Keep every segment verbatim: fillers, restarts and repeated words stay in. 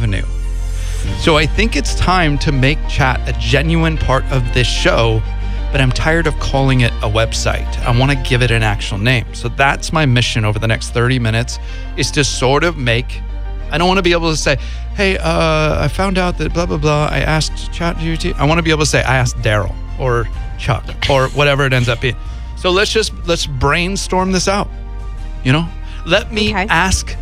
avenue. So I think it's time to make chat a genuine part of this show, but I'm tired of calling it a website. I want to give it an actual name. So that's my mission over the next thirty minutes, is to sort of make, I don't want to be able to say, hey, uh, I found out that blah, blah, blah. I asked ChatGPT. I want to be able to say, I asked Daryl or Chuck or whatever it ends up being. So let's just, let's brainstorm this out. You know, let me Okay. ask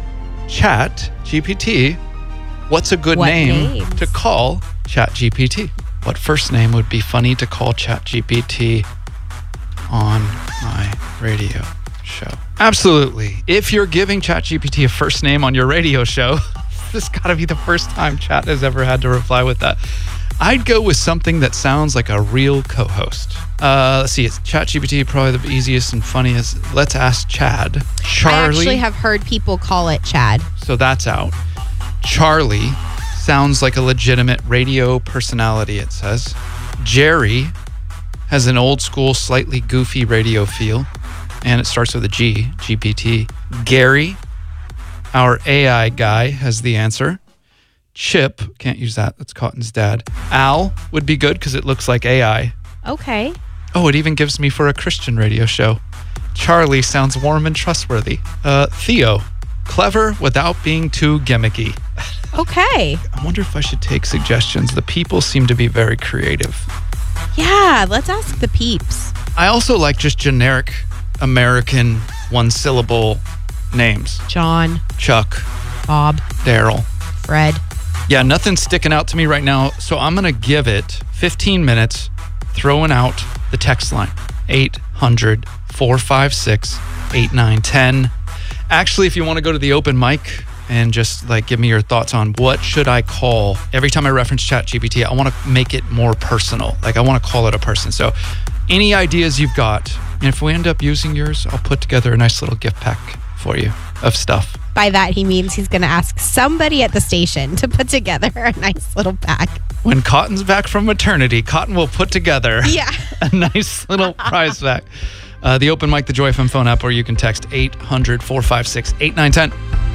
ChatGPT, what's a good What name names? to call ChatGPT? What first name would be funny to call ChatGPT on my radio show? Absolutely. If you're giving ChatGPT a first name on your radio show, this got to be the first time Chat has ever had to reply with that. I'd go with something that sounds like a real co-host. Uh, let's see, it's ChatGPT, probably the easiest and funniest. Let's ask Chad. Charlie. I actually have heard people call it Chad. So that's out. Charlie sounds like a legitimate radio personality, it says. Jerry has an old school, slightly goofy radio feel, and it starts with a G, G P T. Gary, our A I guy, has the answer. Chip, can't use that, that's Cotton's dad. Al would be good because it looks like A I. Okay. Oh, it even gives me for a Christian radio show. Charlie sounds warm and trustworthy. Uh, Theo, clever without being too gimmicky. Okay. I wonder if I should take suggestions. The people seem to be very creative. Yeah, let's ask the peeps. I also like just generic American one-syllable names. John, Chuck, Bob, Daryl. Fred. Yeah, nothing's sticking out to me right now, so I'm going to give it fifteen minutes throwing out the text line. eight hundred, four five six, eight nine one zero. Actually, if you want to go to the open mic and just like give me your thoughts on what should I call, every time I reference ChatGPT, I want to make it more personal. Like I want to call it a person. So any ideas you've got, and if we end up using yours, I'll put together a nice little gift pack for you of stuff. By that, he means he's going to ask somebody at the station to put together a nice little pack. When Cotton's back from maternity, Cotton will put together Yeah. a nice little prize pack. Uh, the Open Mic, the Joy F M phone app, or you can text eight hundred, four five six, eight nine one zero.